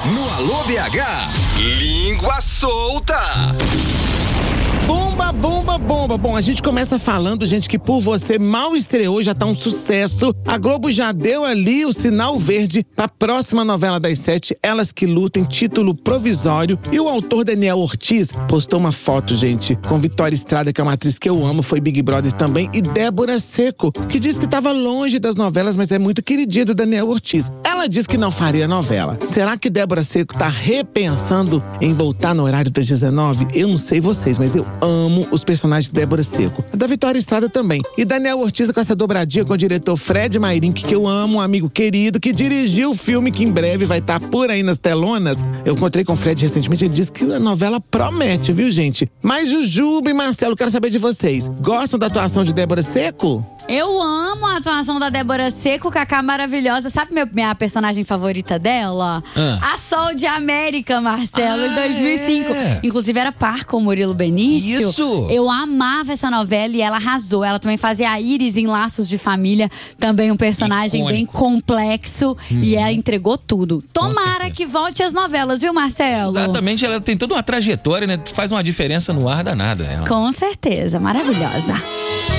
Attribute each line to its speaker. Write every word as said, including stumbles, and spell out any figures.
Speaker 1: No Alô B H, língua solta.
Speaker 2: Bomba, bomba, bomba. Bom, a gente começa falando, gente, que Por Você mal estreou, já tá um sucesso. A Globo já deu ali o sinal verde pra próxima novela das sete, Elas que Lutem, título provisório. E o autor Daniel Ortiz postou uma foto, gente, com Vitória Estrada, que é uma atriz que eu amo, foi Big Brother também, e Débora Seco, que diz que tava longe das novelas, mas é muito queridinha do Daniel Ortiz. Ela diz que não faria novela. Será que Débora Seco tá repensando em voltar no horário das dezenove? Eu não sei vocês, mas eu amo os personagens de Débora Seco. A da Vitória Estrada também. E Daniel Ortiz com essa dobradinha com o diretor Fred Mairink, que eu amo, um amigo querido, que dirigiu o filme que em breve vai estar por aí nas telonas. Eu encontrei com o Fred recentemente, ele disse que a novela promete, viu, gente? Mas Jujuba e Marcelo, quero saber de vocês. Gostam da atuação de Débora Seco?
Speaker 3: Eu amo a atuação da Débora Seco, Cacá maravilhosa. Sabe meu, minha personagem favorita dela?
Speaker 4: Ah.
Speaker 3: A Sol de América, Marcelo,
Speaker 4: Ah,
Speaker 3: em dois mil e cinco.
Speaker 4: é?
Speaker 3: Inclusive era par com o Murilo Benício.
Speaker 4: Isso!
Speaker 3: Eu amava essa novela e ela arrasou. Ela também fazia a Iris em Laços de Família, também um personagem
Speaker 4: Icônico.
Speaker 3: bem complexo. Hum. E ela entregou tudo. Tomara que volte às novelas, viu, Marcelo?
Speaker 4: Exatamente, ela tem toda uma trajetória, né? Faz uma diferença no ar danada. Ela.
Speaker 3: Com certeza, maravilhosa.